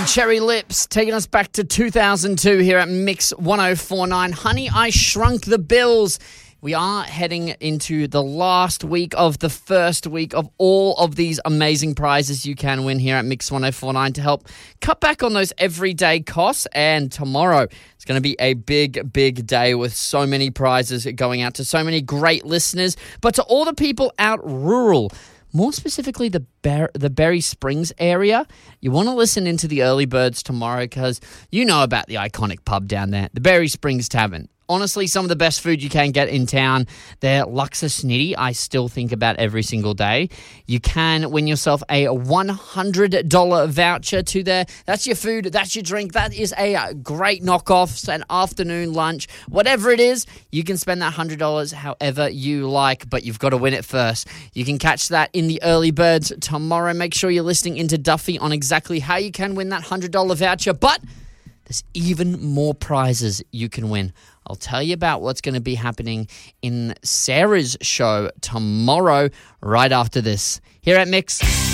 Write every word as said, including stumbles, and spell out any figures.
and Cherry Lips, taking us back to two thousand two here at Mix one oh four point nine. Honey, I Shrunk the Bills. We are heading into the last week of the first week of all of these amazing prizes you can win here at Mix one oh four point nine to help cut back on those everyday costs. And tomorrow it's going to be a big, big day with so many prizes going out to so many great listeners. But to all the people out rural, more specifically the Ber- the Berry Springs area, you want to listen into the early birds tomorrow because you know about the iconic pub down there, the Berry Springs Tavern. Honestly, some of the best food you can get in town. Their Luxor Snitty, I still think about every single day. You can win yourself a one hundred dollars voucher to there. That's your food. That's your drink. That is a great knockoff, an afternoon lunch. Whatever it is, you can spend that one hundred dollars however you like, but you've got to win it first. You can catch that in the early birds tomorrow. Make sure you're listening into Duffy on exactly how you can win that one hundred dollars voucher, but there's even more prizes you can win. I'll tell you about what's going to be happening in Sarah's show tomorrow, right after this, here at Mix.